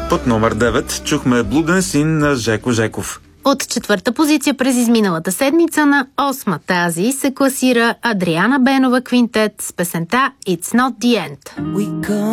Под номер 9 чухме Блуден син на Жеко Жеков. От четвърта позиция през изминалата седмица на 8 тази се класира Адриана Бенова Квинтет с песента It's Not The End.